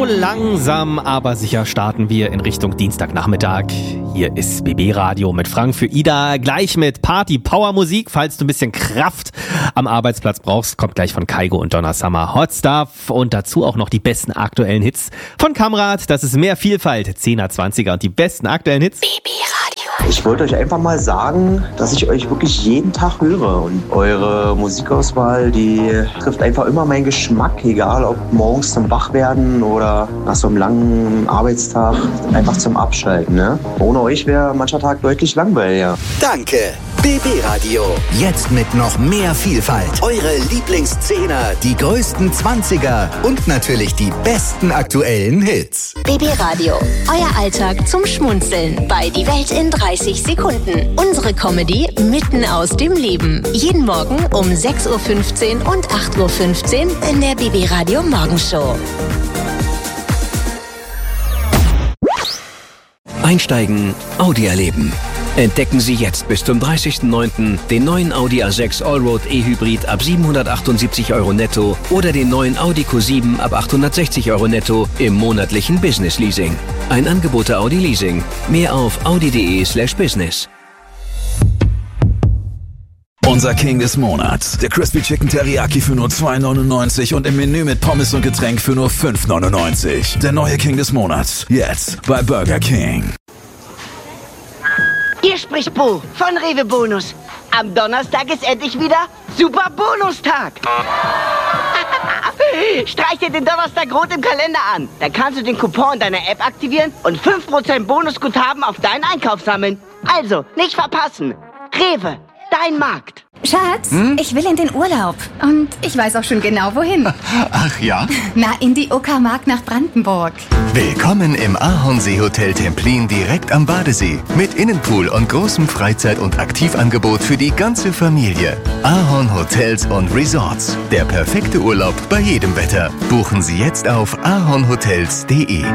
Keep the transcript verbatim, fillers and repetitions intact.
So langsam, aber sicher starten wir in Richtung Dienstagnachmittag. Hier ist B B Radio mit Frank für Ida. Gleich mit Party-Power-Musik. Falls du ein bisschen Kraft am Arbeitsplatz brauchst, kommt gleich von Kaigo und Donna Summer Hot Stuff. Und dazu auch noch die besten aktuellen Hits von Kamrat. Das ist mehr Vielfalt. zehner, zwanziger und die besten aktuellen Hits. B B Radio. Ich wollte euch einfach mal sagen, dass ich euch wirklich jeden Tag höre. Und eure Musikauswahl, die trifft einfach immer meinen Geschmack. Egal ob morgens zum Wachwerden oder nach so einem langen Arbeitstag einfach zum Abschalten. Ne? Ohne euch wäre mancher Tag deutlich langweiliger. Danke. B B Radio. Jetzt mit noch mehr Vielfalt. Eure Lieblingszehner, die größten Zwanziger und natürlich die besten aktuellen Hits. B B Radio. Euer Alltag zum Schmunzeln bei Die Welt in dreißig Sekunden. Unsere Comedy mitten aus dem Leben. Jeden Morgen um sechs Uhr fünfzehn und acht Uhr fünfzehn in der B B Radio Morgenshow. Einsteigen, Audi erleben. Entdecken Sie jetzt bis zum dreißigsten neunten den neuen Audi A sechs Allroad E-Hybrid ab siebenhundertachtundsiebzig Euro netto oder den neuen Audi Q sieben ab achthundertsechzig Euro netto im monatlichen Business Leasing. Ein Angebot der Audi Leasing. Mehr auf audi.de slash business. Unser King des Monats. Der Crispy Chicken Teriyaki für nur zwei neunundneunzig und im Menü mit Pommes und Getränk für nur fünf neunundneunzig. Der neue King des Monats. Jetzt bei Burger King. Hier spricht Bo von Rewe Bonus. Am Donnerstag ist endlich wieder Super Bonustag. Streich dir den Donnerstag rot im Kalender an. Dann kannst du den Coupon in deiner App aktivieren und fünf Prozent Bonusguthaben auf deinen Einkauf sammeln. Also, nicht verpassen. Rewe, dein Markt. Schatz, hm? ich will in den Urlaub. Und ich weiß auch schon genau, wohin. Ach ja? Na, in die Uckermark nach Brandenburg. Willkommen im Ahornsee-Hotel Templin direkt am Badesee. Mit Innenpool und großem Freizeit- und Aktivangebot für die ganze Familie. Ahorn Hotels und Resorts. Der perfekte Urlaub bei jedem Wetter. Buchen Sie jetzt auf ahornhotels punkt de.